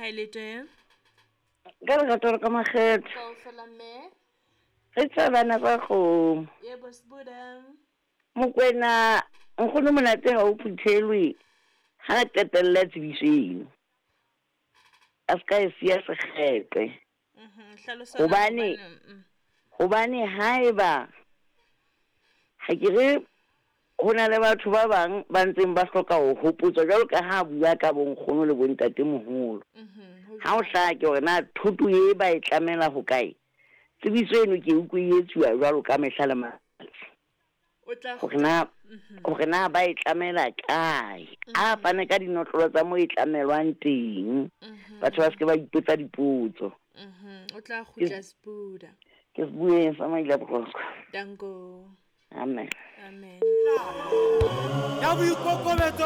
Kailete. Ka re gato ka makgetho Kaofela mme. re tsa bana ba go Yebo sibuda. Mokwena nkgono monate ha o phuthelwe ha qetella tsebiso eno a ska e sia sekgete Hlalosa hobane haeba ha ke re ho na le batho ba bang ba ntseng ba hloka ho hopotswa jwalo ka ha bua ka bonkgono le bontate moholo ha o hlake hore na thuto e ba e tlamela ho kae tsebiso eno ke utlwe e etsuwa jwalo ka mehla le matsatsi hore na ba e tlamela kae a fane ka dinotlolo tsa mo e tlamelwang teng batho ba se ba ipotsa dipotso o tla khutla sibuda ke bue fa maila bokoswa danko amen amen ya boikokobetso